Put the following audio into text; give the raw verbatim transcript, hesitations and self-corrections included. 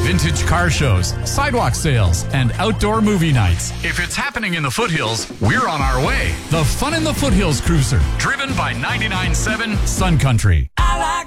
vintage car shows, sidewalk sales, and outdoor movie nights. If it's happening in the foothills, we're on our way. The Fun in the Foothills Cruiser, driven by ninety-nine point seven Sun Country. I like